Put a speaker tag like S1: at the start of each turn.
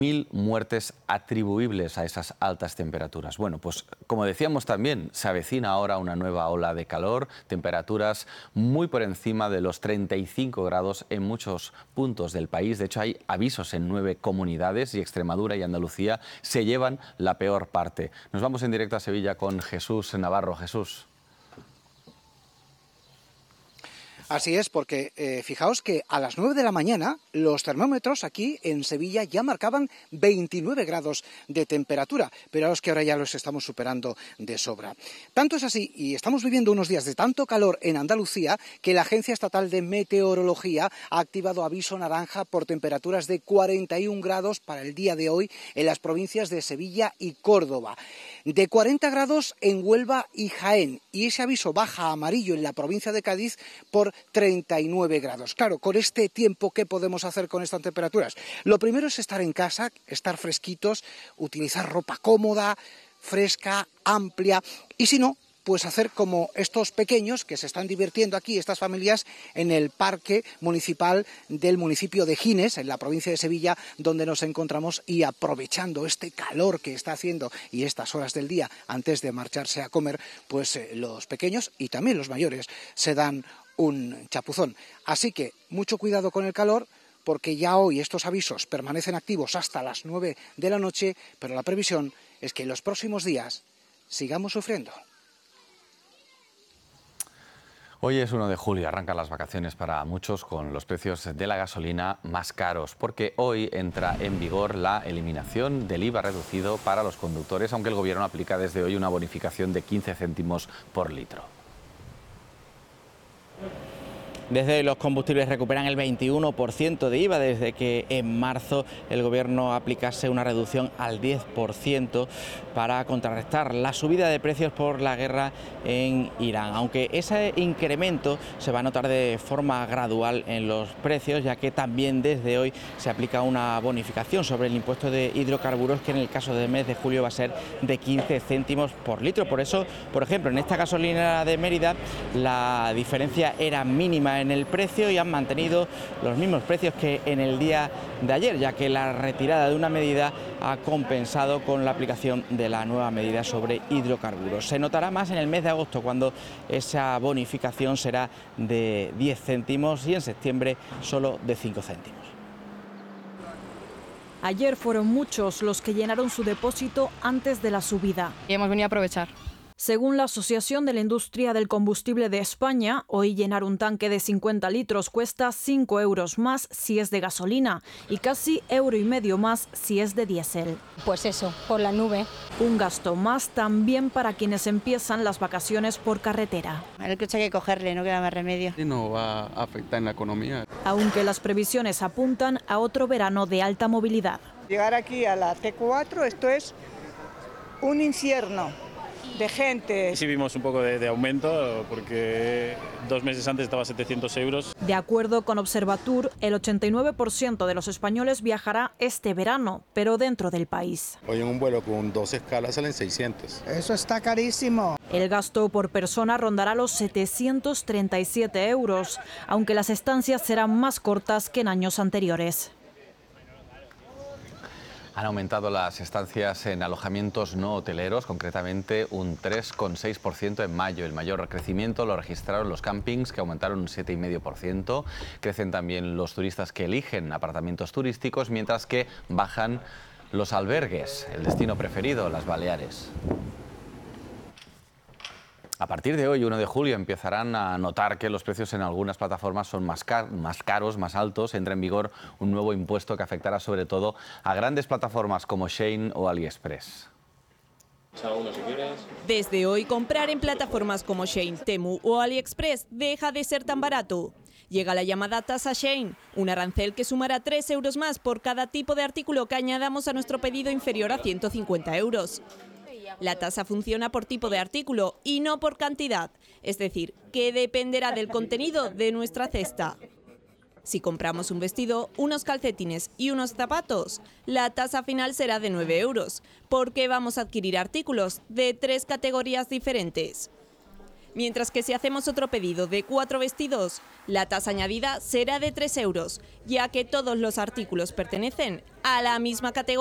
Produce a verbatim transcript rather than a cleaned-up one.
S1: Mil muertes atribuibles a esas altas temperaturas. Bueno, pues como decíamos también, se avecina ahora una nueva ola de calor, temperaturas muy por encima de los treinta y cinco grados en muchos puntos del país. De hecho, hay avisos en nueve comunidades y Extremadura y Andalucía se llevan la peor parte. Nos vamos en directo a Sevilla con Jesús Navarro. Jesús.
S2: Así es, porque eh, fijaos que a las nueve de la mañana los termómetros aquí en Sevilla ya marcaban veintinueve grados de temperatura, pero es que ahora ya los estamos superando de sobra. Tanto es así, y estamos viviendo unos días de tanto calor en Andalucía, que la Agencia Estatal de Meteorología ha activado aviso naranja por temperaturas de cuarenta y un grados para el día de hoy en las provincias de Sevilla y Córdoba, de cuarenta grados en Huelva y Jaén, y ese aviso baja a amarillo en la provincia de Cádiz por treinta y nueve grados. Claro, con este tiempo, ¿qué podemos hacer con estas temperaturas? Lo primero es estar en casa, estar fresquitos, utilizar ropa cómoda, fresca, amplia, y si no, pues hacer como estos pequeños que se están divirtiendo aquí, estas familias, en el parque municipal del municipio de Gines, en la provincia de Sevilla, donde nos encontramos, y aprovechando este calor que está haciendo y estas horas del día antes de marcharse a comer, pues eh, los pequeños y también los mayores se dan un chapuzón. Así que mucho cuidado con el calor, porque ya hoy estos avisos permanecen activos hasta las nueve de la noche, pero la previsión es que en los próximos días sigamos sufriendo.
S1: Hoy es uno de julio, arrancan las vacaciones para muchos con los precios de la gasolina más caros, porque hoy entra en vigor la eliminación del I V A reducido para los conductores, aunque el Gobierno aplica desde hoy una bonificación de quince céntimos por litro.
S3: Desde los combustibles recuperan el veintiuno por ciento de I V A desde que en marzo el Gobierno aplicase una reducción al diez por ciento para contrarrestar la subida de precios por la guerra en Irán. Aunque ese incremento se va a notar de forma gradual en los precios, ya que también desde hoy se aplica una bonificación sobre el impuesto de hidrocarburos, que en el caso del mes de julio va a ser de quince céntimos por litro. Por eso, por ejemplo, en esta gasolinera de Mérida la diferencia era mínima en el precio y han mantenido los mismos precios que en el día de ayer, ya que la retirada de una medida ha compensado con la aplicación de la nueva medida sobre hidrocarburos. Se notará más en el mes de agosto, cuando esa bonificación será de diez céntimos y en septiembre solo de cinco céntimos.
S4: Ayer fueron muchos los que llenaron su depósito antes de la subida.
S5: Y hemos venido a aprovechar.
S4: Según la Asociación de la Industria del Combustible de España, hoy llenar un tanque de cincuenta litros cuesta cinco euros más si es de gasolina y casi euro y medio más si es de diésel.
S5: Pues eso, por la nube.
S4: Un gasto más también para quienes empiezan las vacaciones por carretera.
S6: El coche hay que cogerle, no queda más remedio.
S7: Y no va a afectar en la economía.
S4: Aunque las previsiones apuntan a otro verano de alta movilidad.
S8: Llegar aquí a la T cuatro, esto es un infierno de gente.
S9: Sí vimos un poco de, de aumento, porque dos meses antes estaba a setecientos euros.
S4: De acuerdo con Observatur, el ochenta y nueve por ciento de los españoles viajará este verano, pero dentro del país.
S10: Hoy en un vuelo con dos escalas salen seiscientos.
S8: Eso está carísimo.
S4: El gasto por persona rondará los setecientos treinta y siete euros, aunque las estancias serán más cortas que en años anteriores.
S1: Han aumentado las estancias en alojamientos no hoteleros, concretamente un tres coma seis por ciento en mayo. El mayor crecimiento lo registraron los campings, que aumentaron un siete coma cinco por ciento. Crecen también los turistas que eligen apartamentos turísticos, mientras que bajan los albergues, el destino preferido, las Baleares. A partir de hoy, uno de julio, empezarán a notar que los precios en algunas plataformas son más, car más caros, más altos. Entra en vigor un nuevo impuesto que afectará sobre todo a grandes plataformas como Shein o AliExpress.
S11: Desde hoy, comprar en plataformas como Shein, Temu o AliExpress deja de ser tan barato. Llega la llamada tasa Shein, un arancel que sumará tres euros más por cada tipo de artículo que añadamos a nuestro pedido inferior a ciento cincuenta euros. La tasa funciona por tipo de artículo y no por cantidad, es decir, que dependerá del contenido de nuestra cesta. Si compramos un vestido, unos calcetines y unos zapatos, la tasa final será de nueve euros, porque vamos a adquirir artículos de tres categorías diferentes. Mientras que si hacemos otro pedido de cuatro vestidos, la tasa añadida será de tres euros, ya que todos los artículos pertenecen a la misma categoría.